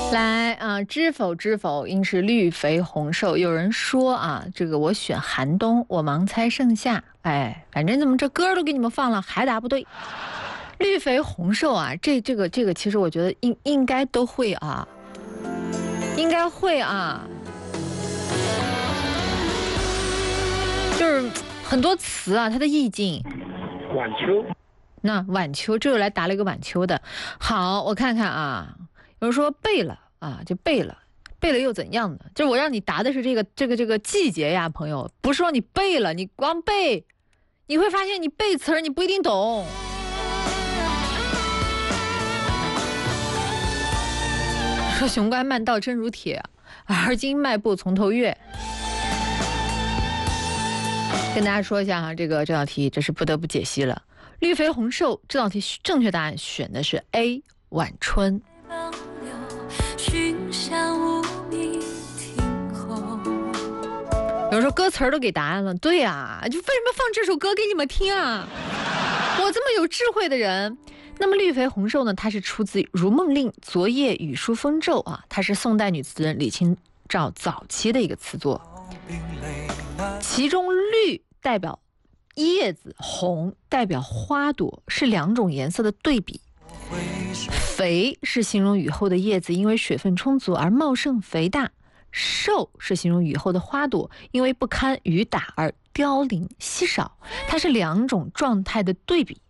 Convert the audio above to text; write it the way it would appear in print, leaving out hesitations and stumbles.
来啊，知否知否，应是绿肥红瘦。有人说啊，这个我选寒冬，我盲猜盛夏。哎，反正怎么这歌都给你们放了，还答不对。绿肥红瘦啊，这个，其实我觉得应该都会啊，应该会啊。就是很多词啊，它的意境。 晚秋。 那晚秋，这又来答了一个晚秋的。好，我看看啊，有人说背了啊，就背了。背了又怎样呢？就是我让你答的是这个季节呀，朋友，不是说你背了，你光背，你会发现你背词儿你不一定懂。说雄关漫道真如铁，而今迈步从头越。跟大家说一下哈，这道题这是不得不解析了。绿肥红瘦这道题正确答案选的是 A 晚春。有人说歌词儿都给答案了，对啊，就为什么放这首歌给你们听啊？我这么有智慧的人。那么绿肥红瘦呢，它是出自《如梦令·昨夜雨疏风骤》啊，它是宋代女词人李清照早期的一个词作。其中绿代表叶子，红代表花朵，是两种颜色的对比。肥是形容雨后的叶子因为水分充足而茂盛肥大，瘦是形容雨后的花朵因为不堪雨打而凋零稀少，它是两种状态的对比。